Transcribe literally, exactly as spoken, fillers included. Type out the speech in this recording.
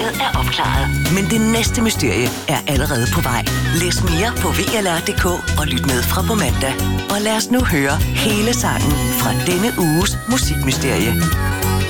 Mysteriet er opklaret, men det næste mysterie er allerede på vej. Læs mere på V L R punktum d k og lyt med fra på mandag. Og lad os nu høre hele sangen fra denne uges musikmysterie.